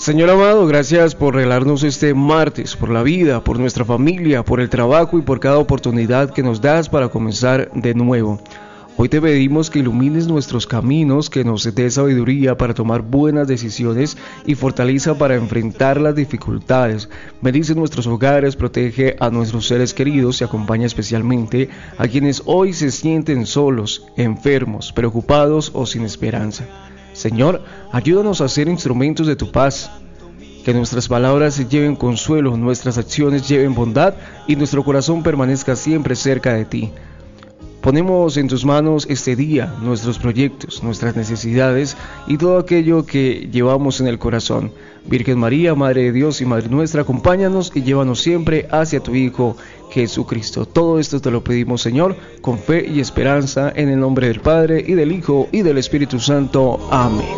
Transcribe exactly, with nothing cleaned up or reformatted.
Señor amado, gracias por regalarnos este martes, por la vida, por nuestra familia, por el trabajo y por cada oportunidad que nos das para comenzar de nuevo. Hoy te pedimos que ilumines nuestros caminos, que nos des sabiduría para tomar buenas decisiones y fortaleza para enfrentar las dificultades. Bendice nuestros hogares, protege a nuestros seres queridos y acompaña especialmente a quienes hoy se sienten solos, enfermos, preocupados o sin esperanza. Señor, ayúdanos a ser instrumentos de tu paz. Que nuestras palabras lleven consuelo, nuestras acciones lleven bondad y nuestro corazón permanezca siempre cerca de ti. Ponemos en tus manos este día, nuestros proyectos, nuestras necesidades y todo aquello que llevamos en el corazón. Virgen María, Madre de Dios y Madre nuestra, acompáñanos y llévanos siempre hacia tu Hijo Jesucristo. Todo esto te lo pedimos, Señor, con fe y esperanza, en el nombre del Padre, y del Hijo, y del Espíritu Santo. Amén.